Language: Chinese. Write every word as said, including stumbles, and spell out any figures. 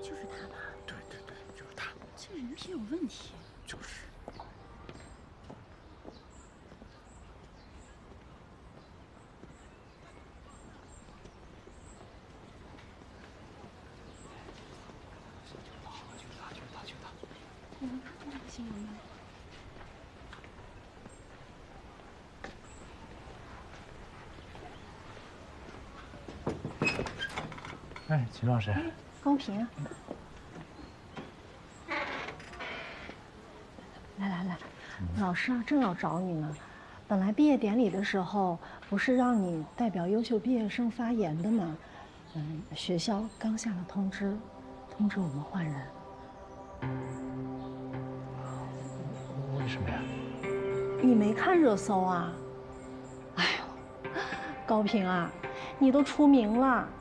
就是他吧？ 对对对，就是他。 这人品有问题。 就是。就是他，就是他，就是他，就是他。 你能看到这个新闻吗？ 哎，秦老师， 高平，来来来，老师啊，正要找你呢。本来毕业典礼的时候不是让你代表优秀毕业生发言的吗？嗯，学校刚下了通知，通知我们换人。 为什么呀？ 你没看热搜啊？哎呦，高平啊，你都出名了，